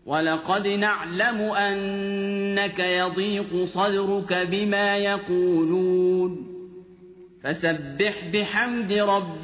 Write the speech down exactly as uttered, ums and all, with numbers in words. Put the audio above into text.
وَلَقَدْ نَعْلَمُ أَنَّكَ يَضِيقُ صَدْرُكَ بِمَا يَقُولُونَ فَسَبِّحْ بِحَمْدِ رَبِّكَ